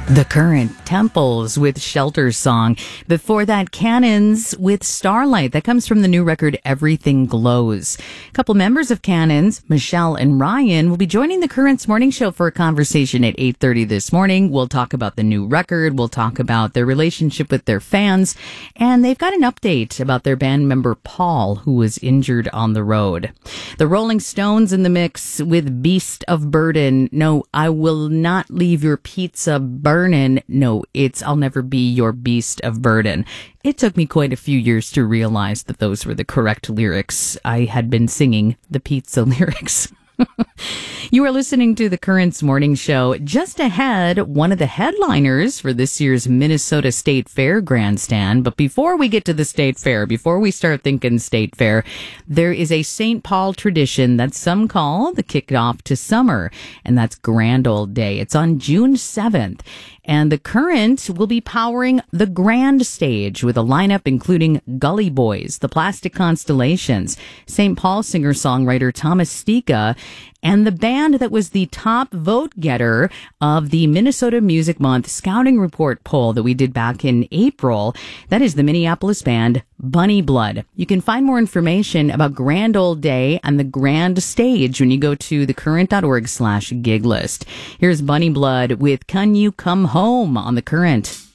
The Current, Temples with Shelter Song. Before that, Cannons with Starlight. That comes from the new record, Everything Glows. A couple members of Cannons, Michelle and Ryan, will be joining the Current's morning show for a conversation at 8:30 this morning. We'll talk about the new record. We'll talk about their relationship with their fans. And they've got an update about their band member, Paul, who was injured on the road. The Rolling Stones in the mix with Beast of Burden. No, I will not leave your pizza burning. No, it's I'll never be your beast of burden. It took me quite a few years to realize that those were the correct lyrics. I had been singing the pizza lyrics. You are listening to the Currents Morning Show. Just ahead, one of the headliners for this year's Minnesota State Fair grandstand. But before we get to the State Fair, before we start thinking State Fair, there is a St. Paul tradition that some call the kickoff to summer, and that's Grand Old Day. It's on June 7th. And the Current will be powering the Grand Stage with a lineup including Gully Boys, the Plastic Constellations, St. Paul singer-songwriter Thomas Stika, and the band that was the top vote getter of the Minnesota Music Month Scouting Report poll that we did back in April. That is the Minneapolis band Bunny Blood. You can find more information about Grand Old Day and the Grand Stage when you go to thecurrent.org/gig list. Here's Bunny Blood with Can You Come Home on The Current.